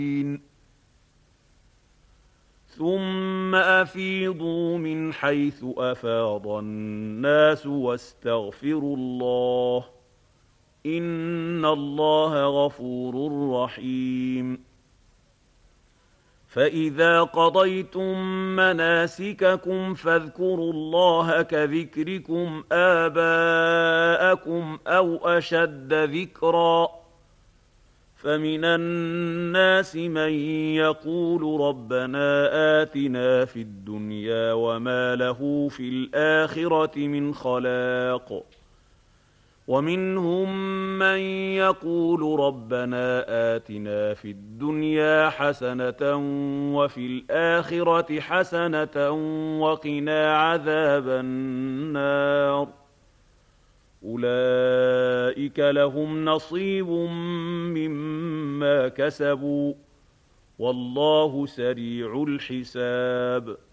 ثم أفيضوا من حيث أفاض الناس واستغفروا الله إن الله غفور رحيم فإذا قضيتم مناسككم فاذكروا الله كذكركم آباءكم أو أشد ذكرًا فمن الناس من يقول ربنا آتنا في الدنيا وما له في الآخرة من خلاق ومنهم من يقول ربنا آتنا في الدنيا حسنة وفي الآخرة حسنة وقنا عذاب النار أولئك لهم نصيب مما كسبوا والله سريع الحساب